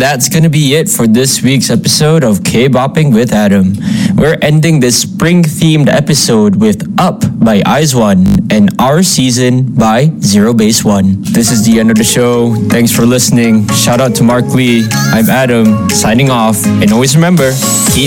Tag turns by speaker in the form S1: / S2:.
S1: that's gonna be it for this week's episode of K-Bopping with Adam. We're ending this spring-themed episode with Up by Eyes One and Our Season by Zero Base One. This is the end of the show. Thanks for listening. Shout out to Mark Lee. I'm Adam, signing off. And always remember, keep